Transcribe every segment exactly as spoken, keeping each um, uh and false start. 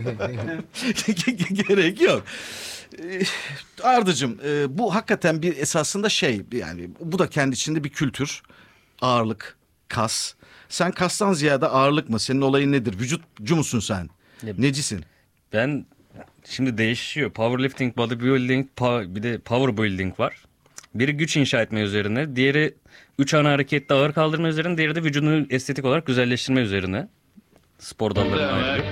Gerek yok. Ardıcığım, bu hakikaten bir esasında şey, yani bu da kendi içinde bir kültür. Ağırlık, kas. Sen kastan ziyade ağırlık mı? Senin olayın nedir? Vücutcu musun sen? Ya, Necisin? Ben şimdi değişiyor. Powerlifting, bodybuilding, pa- bir de powerbuilding var. Biri güç inşa etme üzerine, diğeri üç ana harekette ağır kaldırma üzerine, diğeri de vücudunu estetik olarak güzelleştirme üzerine. Spor dallarına ayrılıyor.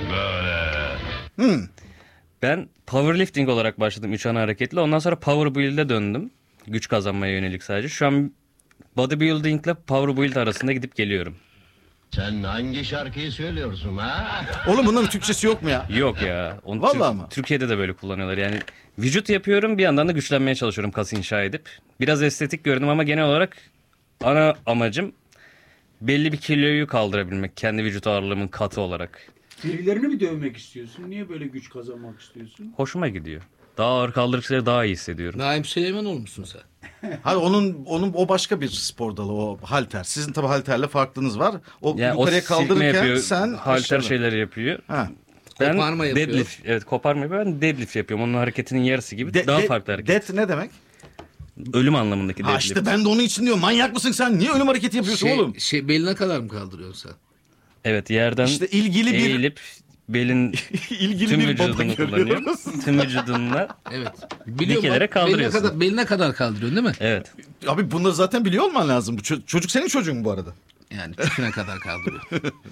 Hmm. Ben powerlifting olarak başladım üç ana hareketle. Ondan sonra powerbuild'e döndüm. Güç kazanmaya yönelik sadece. Şu an bodybuilding ile powerbuild arasında gidip geliyorum. Sen hangi şarkıyı söylüyorsun ha? Oğlum bunların Türkçesi yok mu ya? Yok ya. Onu Vallahi Türk- ama. Türkiye'de de böyle kullanıyorlar. Yani vücut yapıyorum, bir yandan da güçlenmeye çalışıyorum kas inşa edip. Biraz estetik görünüm ama genel olarak ana amacım belli bir kiloyu kaldırabilmek. Kendi vücut ağırlığımın katı olarak. Birilerini mi dövmek istiyorsun? Niye böyle güç kazanmak istiyorsun? Hoşuma gidiyor. Daha ağır kaldırdıkça daha iyi hissediyorum. Naim Süleymanoğlu musun sen? Hayır, onun onun o başka bir spor dalı, o halter. Sizin tabii halterle farklınız var. O Yani o yukarıya silkme kaldırırken yapıyor, sen halter aşağıda. şeyleri yapıyor. Ha. Ben Koparma yapıyor. deadlift, evet koparma yapıyor. Ben deadlift yapıyorum. Onun hareketinin yarısı gibi. De- daha de- farklı hareket. Death ne demek? Ölüm anlamındaki Ha deadlift. işte ben de onun için diyorum. Manyak mısın sen? Niye ölüm hareketi yapıyorsun Şey, oğlum? şey beline kadar mı kaldırıyorsun sen? Evet, yerden İşte ilgili bir eğilip belin ilgili tüm bir baba vücudunu kullanıyor. görüyoruz. Tüm vücudunla Evet. Biliyorum, Dikelere bak, kaldırıyorsun. Beline kadar, beline kadar kaldırıyorsun değil mi? evet. Abi bunları zaten biliyor olman lazım. Bu ço- çocuk senin çocuğun bu arada. Yani tüküne kadar kaldırıyor.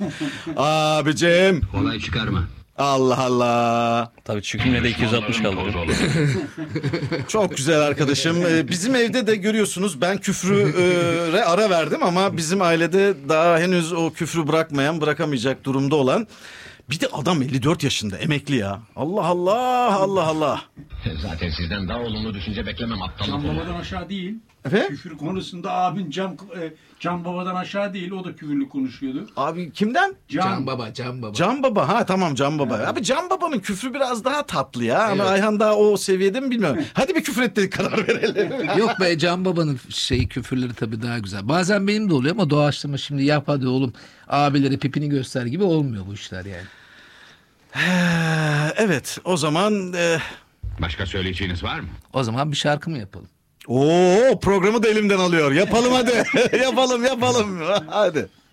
Abicim. Olay çıkarma. Allah Allah. Tabii çükümle de iki yüz altmış kaldırıyor. Çok güzel arkadaşım. Ee, bizim evde de görüyorsunuz ben küfrüre ara verdim ama bizim ailede daha henüz o küfrü bırakmayan, bırakamayacak durumda olan. Bir de adam elli dört yaşında, emekli ya. Allah Allah, Allah Allah. Zaten sizden daha olumlu düşünce beklemem aptallık Can olur. Baba'dan aşağı değil. Efendim? Küfür konusunda abin Can, e, Can Baba'dan aşağı değil. O da küfürlü konuşuyordu. Abi kimden? Can, Can Baba, Can Baba. Can Baba. Ha tamam, Can Baba. Abi Can Baba'nın küfrü biraz daha tatlı ya. Ama Evet. Ayhan daha o seviyede mi bilmiyorum. Hadi bir küfür et dedik, karar verelim. Yok be, Can Baba'nın şeyi küfürleri tabii daha güzel. Bazen benim de oluyor ama doğaçlama şimdi yap hadi oğlum. Abileri pipini göster gibi olmuyor bu işler yani. Evet, o zaman... E... Başka söyleyeceğiniz var mı? O zaman bir şarkı mı yapalım? Oo, programı da elimden alıyor. Yapalım hadi. yapalım, yapalım. Hadi.